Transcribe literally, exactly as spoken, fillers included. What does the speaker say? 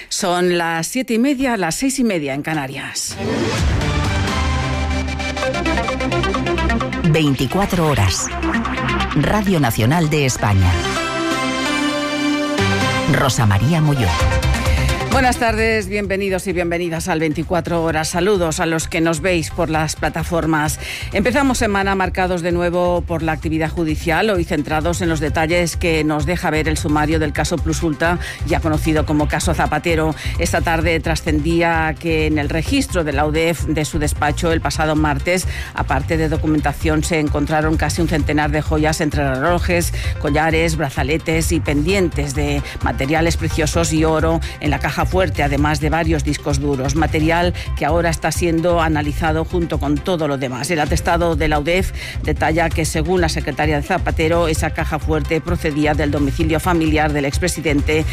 Son las siete y media, las seis y media en Canarias. veinticuatro horas. Radio Nacional de España. Rosa María Molló. Buenas tardes, bienvenidos y bienvenidas al veinticuatro horas. Saludos a los que nos veis por las plataformas. Empezamos semana marcados de nuevo por la actividad judicial, hoy centrados en los detalles que nos deja ver el sumario del caso Plusulta, ya conocido como caso Zapatero. Esta tarde trascendía que en el registro de la U D E F de su despacho el pasado martes, aparte de documentación, se encontraron casi un centenar de joyas entre relojes, collares, brazaletes y pendientes de materiales preciosos y oro en la caja fuerte, además de varios discos duros, material que ahora está siendo analizado junto con todo lo demás. El atestado de la U D E F detalla que, según la secretaria de Zapatero, esa caja fuerte procedía del domicilio familiar del expresidente